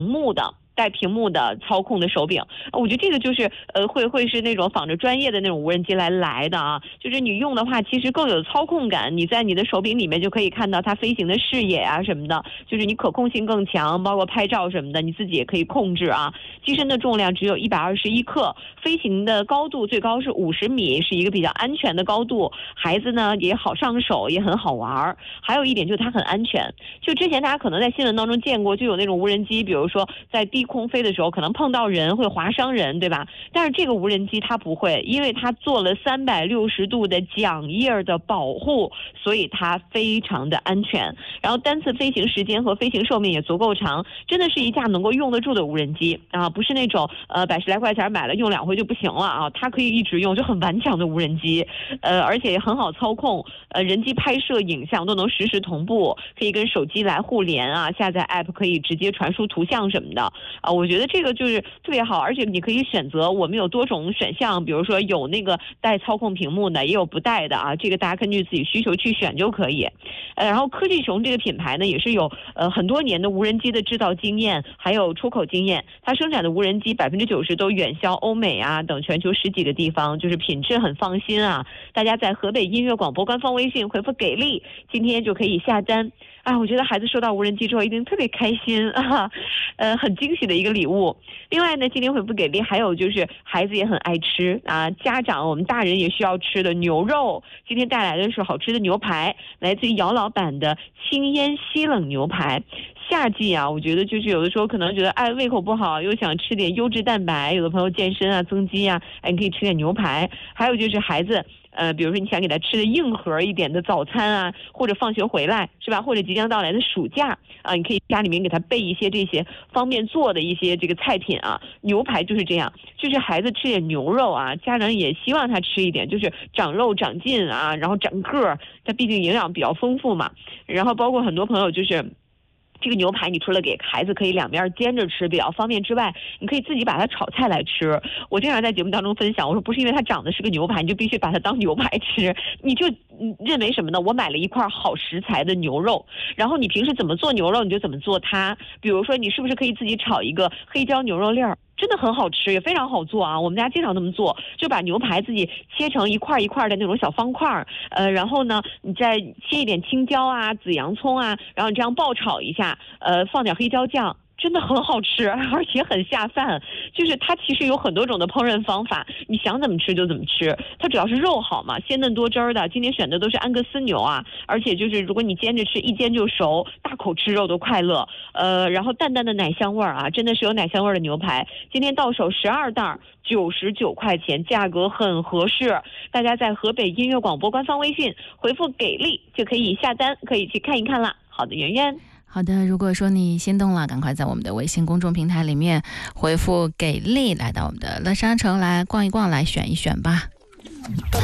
带屏幕的操控的手柄，我觉得这个就是会是那种仿着专业的那种无人机来的啊，就是你用的话其实更有操控感，你在你的手柄里面就可以看到它飞行的视野啊什么的，就是你可控性更强，包括拍照什么的你自己也可以控制啊。机身的重量只有121克，飞行的高度最高是50米，是一个比较安全的高度，孩子呢也好上手，也很好玩。还有一点就是它很安全，就之前大家可能在新闻当中见过，就有那种无人机，比如说在低空飞的时候可能碰到人会划伤人，对吧？但是这个无人机它不会，因为它做了360度的桨叶的保护，所以它非常的安全。然后单次飞行时间和飞行寿命也足够长，真的是一架能够用得住的无人机啊，不是那种100-10来块钱买了用2回就不行了啊，它可以一直用，就很顽强的无人机，而且也很好操控，人机拍摄影像都能实时同步，可以跟手机来互联啊，下载 app 可以直接传输图像什么的啊，我觉得这个就是特别好，而且你可以选择，我们有多种选项，比如说有那个带操控屏幕的，也有不带的啊，这个大家根据自己需求去选就可以。然后科技熊这个品牌呢，也是有很多年的无人机的制造经验，还有出口经验，它生产的无人机90%都远销欧美啊等全球10几个地方，就是品质很放心啊。大家在河北音乐广播官方微信回复给力，今天就可以下单。啊，我觉得孩子收到无人机之后一定特别开心啊，很惊喜的一个礼物。另外呢，今天回复给力，还有就是孩子也很爱吃啊，家长我们大人也需要吃的牛肉，今天带来的是好吃的牛排，来自于姚老板的清腌西冷牛排。夏季啊，我觉得就是有的时候可能觉得胃口不好，又想吃点优质蛋白，有的朋友健身啊增肌啊，你可以吃点牛排。还有就是孩子比如说你想给他吃的硬核一点的早餐啊，或者放学回来是吧，或者即将到来的暑假啊，你可以家里面给他备一些这些方便做的一些这个菜品啊。牛排就是这样，就是孩子吃点牛肉啊，家长也希望他吃一点，就是长肉长劲啊，然后长个儿，它毕竟营养比较丰富嘛。然后包括很多朋友就是这个牛排你除了给孩子可以两边煎着吃比较方便之外，你可以自己把它炒菜来吃。我经常在节目当中分享，我说不是因为它长得是个牛排你就必须把它当牛排吃，你就认为什么呢？我买了一块好食材的牛肉，然后你平时怎么做牛肉你就怎么做它。比如说你是不是可以自己炒一个黑椒牛肉粒儿，真的很好吃，也非常好做啊！我们家经常这么做，就把牛排自己切成一块一块的那种小方块，然后呢，你再切一点青椒啊、紫洋葱啊，然后你这样爆炒一下，放点黑椒酱。真的很好吃，而且很下饭。就是它其实有很多种的烹饪方法，你想怎么吃就怎么吃。它主要是肉好嘛，鲜嫩多汁儿的。今天选的都是安格斯牛啊，而且就是如果你煎着吃，一煎就熟，大口吃肉都快乐。然后淡淡的奶香味儿啊，真的是有奶香味儿的牛排。今天到手12袋，99块钱，价格很合适。大家在河北音乐广播官方微信回复给力就可以下单，可以去看一看了。好的，圆圆。 好的，如果说你心动了，赶快在我们的微信公众平台里面回复给力，来到我们的乐商城来逛一逛，来选一选吧。